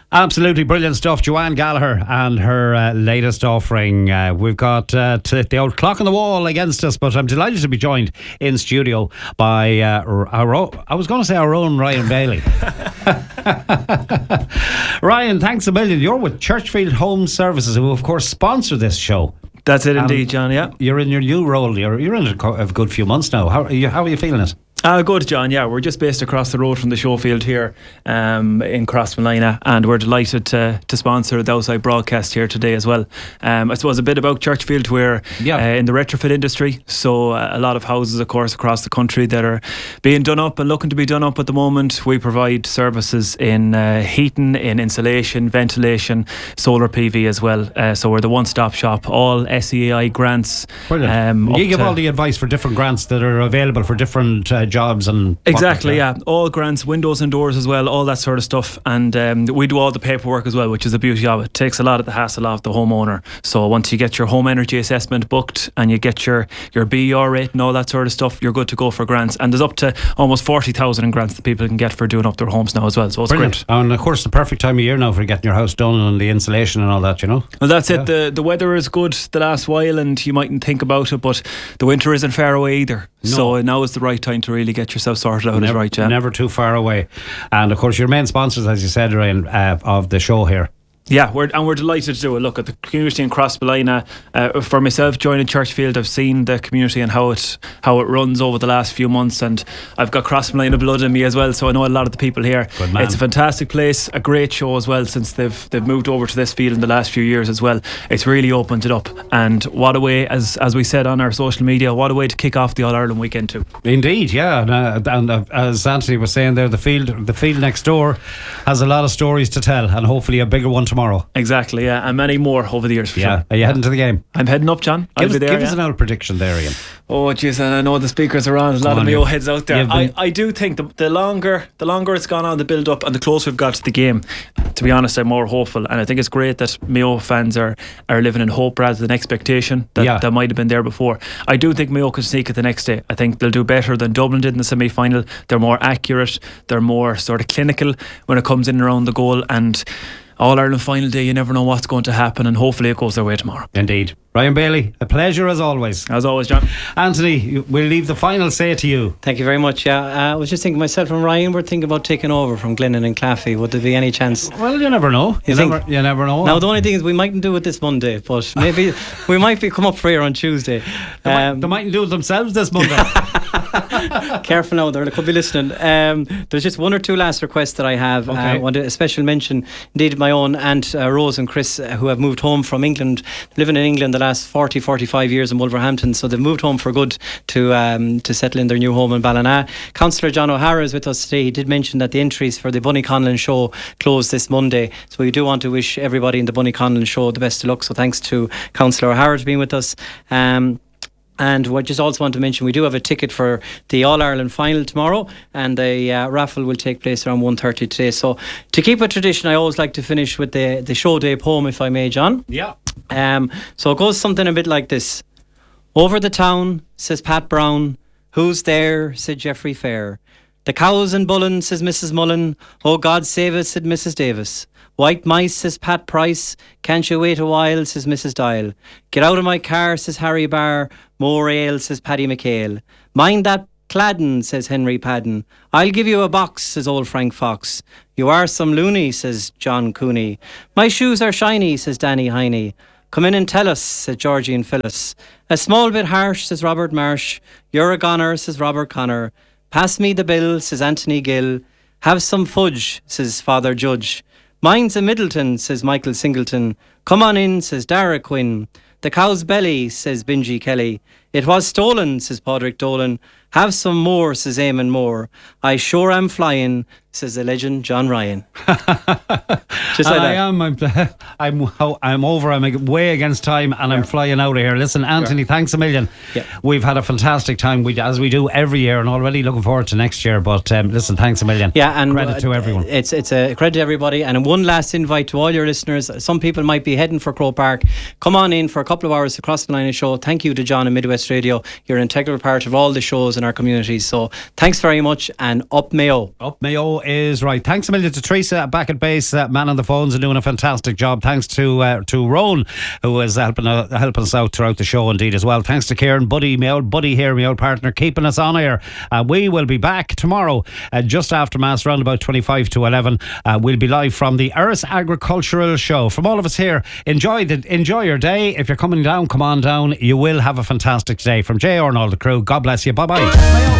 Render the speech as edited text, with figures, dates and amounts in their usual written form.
Absolutely brilliant stuff. Joanne Gallagher and her latest offering. We've got the old clock on the wall against us, but I'm delighted to be joined in studio by I was going to say our own Ryan Bailey. Ryan, thanks a million. You're with Churchfield Home Services, who of course sponsor this show. That's it indeed, John, yeah. You're in your new role. You're in it a good few months now. How are you feeling it? Good, John. Yeah, we're just based across the road from the show field here in Crossmolina, and we're delighted to sponsor the outside broadcast here today as well. I suppose a bit about Churchfield. We're in the retrofit industry, so a lot of houses, of course, across the country that are being done up and looking to be done up at the moment. We provide services in heating, in insulation, ventilation, solar PV as well. So we're the one-stop shop. All SEAI grants. Brilliant. You give all the advice for different grants that are available for different jobs and exactly, yeah, all grants, windows and doors as well, all that sort of stuff, and we do all the paperwork as well, which is the beauty of it. It takes a lot of the hassle off the homeowner. So once you get your home energy assessment booked and you get your BER rate and all that sort of stuff, you're good to go for grants, and there's up to almost 40,000 in grants that people can get for doing up their homes now as well, so it's brilliant. Great. And of course the perfect time of year now for getting your house done and the insulation and all that, you know. Well, that's it. The weather is good the last while and you mightn't think about it, but the winter isn't far away either. No. So now is the right time to really get yourself sorted out. Never too far away. And of course your main sponsors, as you said, Ryan, of the show here. Yeah, we're delighted to do a look at the community in Crossmolina. For myself, joining Churchfield, I've seen the community and how it runs over the last few months, and I've got Crossmolina blood in me as well, so I know a lot of the people here. Good man. It's a fantastic place, a great show as well, since they've moved over to this field in the last few years as well. It's really opened it up, and what a way, as we said on our social media, what a way to kick off the All-Ireland weekend too. Indeed, yeah, and as Anthony was saying there, the field next door has a lot of stories to tell, and hopefully a bigger one tomorrow. Exactly, yeah, and many more over the years for sure. Are you heading to the game? I'm heading up, John. Give us an old prediction there, Ian. Oh jeez, and I know the speakers are on. There's a lot of Mayo heads out there. I do think the longer it's gone on, the build up, and the closer we've got to the game, to be honest, I'm more hopeful, and I think it's great that Mayo fans are living in hope rather than expectation that might have been there before. I do think Mayo can sneak it the next day. I think they'll do better than Dublin did in the semi-final. They're more accurate, they're more sort of clinical when it comes in and around the goal, and All-Ireland final day, you never know what's going to happen, and hopefully it goes their way tomorrow. Indeed. Ryan Bailey, a pleasure as always. As always, John. Anthony, we'll leave the final say to you. Thank you very much. Yeah, I was just thinking myself and Ryan, we're thinking about taking over from Glennon and Claffey. Would there be any chance? Well, you never know. You never know. Now, the only thing is we mightn't do it this Monday, but maybe we might come up for air on Tuesday. They mightn't do it themselves this Monday. Careful now, they could be listening. There's just one or two last requests that I have. Okay. I want a special mention, indeed, my own aunt Rose and Chris, who have moved home from England, living in England the last 45 years in Wolverhampton, so they've moved home for good to settle in their new home in Ballina. Councillor John O'Hara is with us today. He did mention that the entries for the Bunny Conlon show close this Monday, so we do want to wish everybody in the Bunny Conlon show the best of luck, so thanks to Councillor O'Hara for being with us. And we just also want to mention we do have a ticket for the All-Ireland final tomorrow, and the raffle will take place around 1:30 today. So to keep a tradition, I always like to finish with the show day poem, if I may, John. Yeah. So it goes something a bit like this. Over the town, says Pat Brown. Who's there, said Geoffrey Fair. The cows and bullin, says Mrs. Mullen. Oh, God save us, said Mrs. Davis. White mice, says Pat Price. Can't you wait a while, says Mrs. Dial. Get out of my car, says Harry Barr. More ale, says Paddy McHale. Mind that Cladden, says Henry Padden. I'll give you a box, says old Frank Fox. You are some loony, says John Cooney. My shoes are shiny, says Danny Heine. Come in and tell us, said Georgie and Phyllis. A small bit harsh, says Robert Marsh. You're a goner, says Robert Connor. Pass me the bill, says Anthony Gill. Have some fudge, says Father Judge. Mine's a Middleton, says Michael Singleton. Come on in, says Dara Quinn. The cow's belly, says Benji Kelly. It was stolen, says Padraig Dolan. Have some more, says Eamon Moore. I sure am flying, says the legend John Ryan. Just like that. I'm over. I'm way against time, and I'm flying out of here. Listen, Anthony, thanks a million. Yeah. We've had a fantastic time, as we do every year, and already looking forward to next year. But listen, thanks a million. Yeah, and credit to everyone. It's a credit to everybody. And one last invite to all your listeners. Some people might be heading for Croke Park. Come on in for a couple of hours to Crossmolina show. Thank you to John and Midwest Radio. You're an integral part of all the shows cows in our communities. So thanks very much, and up Mayo. Up Mayo is right. Thanks a million to Teresa back at base, man on the phones, and doing a fantastic job. Thanks to Rowan, who is helping us out throughout the show indeed as well. Thanks to Kieran, my old buddy here, my old partner, keeping us on air. We will be back tomorrow just after Mass, around about 25 to 11. We'll be live from the Erris Agricultural Show. From all of us here, enjoy your day. If you're coming down, come on down. You will have a fantastic day. From JR and all the crew, God bless you. Bye bye.